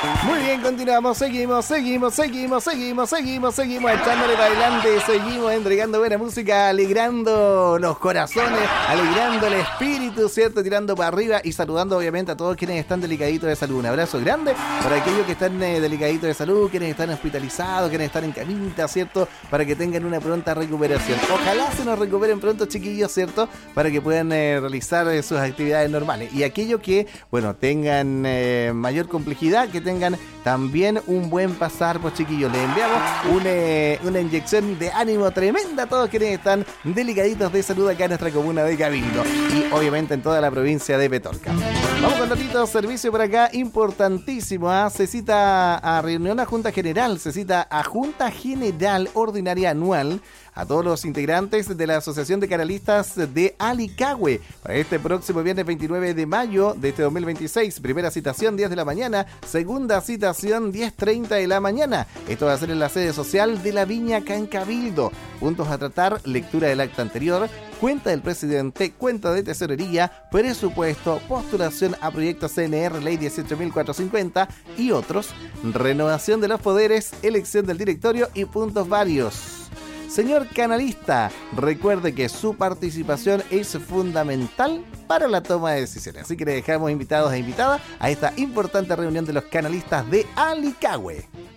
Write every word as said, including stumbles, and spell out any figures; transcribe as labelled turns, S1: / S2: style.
S1: Muy bien, continuamos, seguimos, seguimos, seguimos, seguimos, seguimos, seguimos echándole para adelante, seguimos entregando buena música, alegrando los corazones, alegrando el espíritu, ¿cierto? Tirando para arriba y saludando obviamente a todos quienes están delicaditos de salud. Un abrazo grande para aquellos que están eh, delicaditos de salud, quienes están hospitalizados, quienes están en camita, ¿cierto? Para que tengan una pronta recuperación. Ojalá se nos recuperen pronto, chiquillos, ¿cierto? Para que puedan eh, realizar eh, sus actividades normales. Y aquellos que, bueno, tengan eh, mayor complejidad, que tengan también un buen pasar, pues chiquillos, les enviamos una, una inyección de ánimo tremenda a todos quienes están delicaditos de salud acá en nuestra comuna de Cabildo y obviamente en toda la provincia de Petorca. Vamos con ratito servicio por acá, importantísimo, ¿eh? Se cita a reunión a Junta General, se cita a Junta General Ordinaria Anual a todos los integrantes de la Asociación de Canalistas de Alicagüe para este próximo viernes veintinueve de mayo de este dos mil veintiséis. Primera citación diez de la mañana, segunda citación diez treinta de la mañana. Esto va a ser en la sede social de la Viña acá en Cabildo. Puntos a tratar: lectura del acta anterior, cuenta del presidente, cuenta de tesorería, presupuesto, postulación a proyecto C N R Ley dieciocho mil cuatrocientos cincuenta y otros, renovación de los poderes, elección del directorio y puntos varios. Señor canalista, recuerde que su participación es fundamental para la toma de decisiones. Así que le dejamos invitados e invitadas a esta importante reunión de los canalistas de Alicagüe.